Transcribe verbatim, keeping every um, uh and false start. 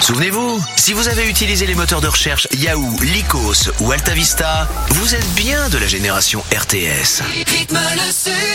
Souvenez-vous, si vous avez utilisé les moteurs de recherche Yahoo, Lycos ou AltaVista, vous êtes bien de la génération R T S. Rythme le sud.